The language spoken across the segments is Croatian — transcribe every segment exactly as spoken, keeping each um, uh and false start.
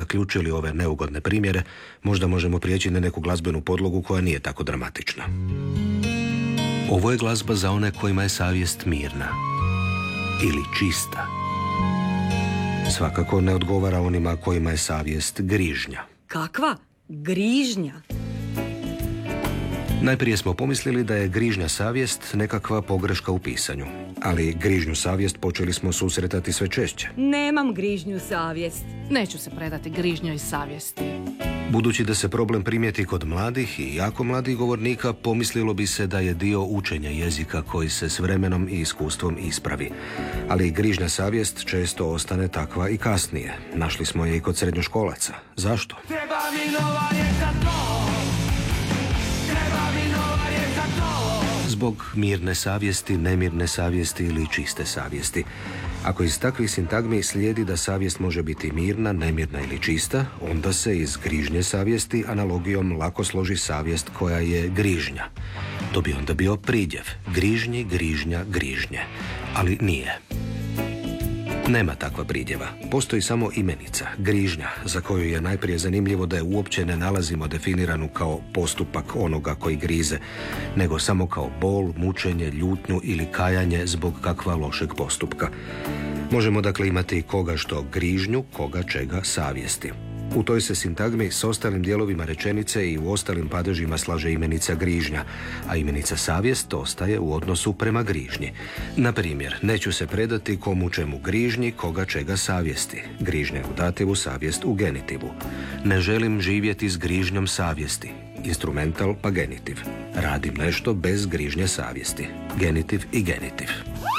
zaključili ove neugodne primjere, možda možemo prijeći na neku glazbenu podlogu koja nije tako dramatična. Ovo je glazba za one kojima je savjest mirna ili čista. Svakako ne odgovara onima kojima je savjest grižnja. Kakva? Grižnja? Najprije smo pomislili da je grižnja savjest nekakva pogreška u pisanju, ali grižnju savjest počeli smo susretati sve češće. Nemam grižnju savjest. Neću se predati grižnjoj savjesti. Budući da se problem primijeti kod mladih i jako mladih govornika, pomislilo bi se da je dio učenja jezika koji se s vremenom i iskustvom ispravi. Ali grižnja savjest često ostane takva i kasnije. Našli smo je i kod srednjoškolaca. Zašto? Treba mi nova riječ za to. Treba mi nova riječ za to. Zbog mirne savjesti, nemirne savjesti ili čiste savjesti. Ako iz takvih sintagmi slijedi da savjest može biti mirna, nemirna ili čista, onda se iz grižnje savjesti analogijom lako složi savjest koja je grižnja. To bi onda bio pridjev. Grižnji, grižnja, grižnje. Ali nije. Nema takva pridjeva. Postoji samo imenica, grižnja, za koju je najprije zanimljivo da je uopće ne nalazimo definiranu kao postupak onoga koji grize, nego samo kao bol, mučenje, ljutnju ili kajanje zbog kakva lošeg postupka. Možemo dakle imati koga što grižnju, koga čega savjesti. U toj se sintagmi s ostalim dijelovima rečenice i u ostalim padežima slaže imenica grižnja, a imenica savjest ostaje u odnosu prema grižnji. Na primjer, neću se predati komu čemu grižnji, koga čega savjesti. Grižnja u dativu, savjest u genitivu. Ne želim živjeti s grižnjom savjesti. Instrumental pa genitiv. Radim nešto bez grižnje savjesti. Genitiv i genitiv.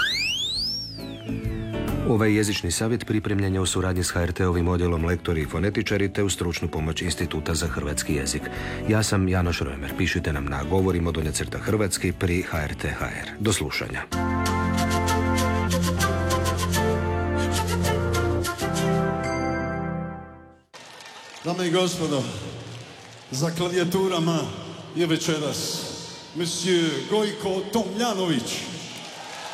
Ovaj jezični savjet pripremljen je u suradnji s H R T-ovim odjelom lektori i fonetičari te u stručnu pomoć Instituta za hrvatski jezik. Ja sam Janoš Römer. Pišite nam na govorimo donja crta hrvatski pri H R T H R. Do slušanja. Dame i gospodo, za klavijaturama je večeras Monsieur Gojko Tomljanović.